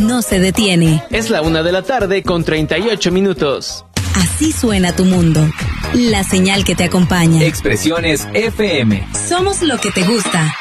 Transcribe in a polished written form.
no se detiene. Es la 1:00 con 38 minutos. Así suena tu mundo. La señal que te acompaña. Expresiones FM. Somos lo que te gusta.